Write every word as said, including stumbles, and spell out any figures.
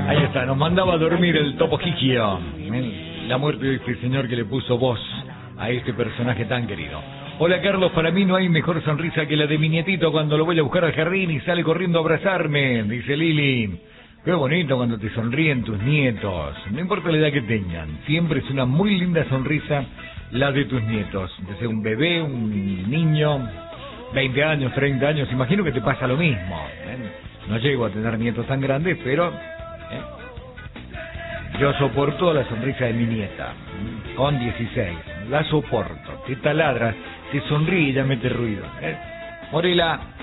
Ahí está, nos mandaba a dormir el Topo Gigio. La muerte de este señor que le puso voz a este personaje tan querido. Hola Carlos, para mí no hay mejor sonrisa que la de mi nietito cuando lo voy a buscar al jardín y sale corriendo a abrazarme, dice Lili. Qué bonito cuando te sonríen tus nietos, no importa la edad que tengan, siempre es una muy linda sonrisa la de tus nietos, ya sea un bebé, un niño, veinte años, treinta años, imagino que te pasa lo mismo. ¿eh? No llego a tener nietos tan grandes, pero ¿eh? yo soporto la sonrisa de mi nieta, con dieciséis, la soporto, te taladra, te sonríe y ya mete ruido. ¿eh? Morela.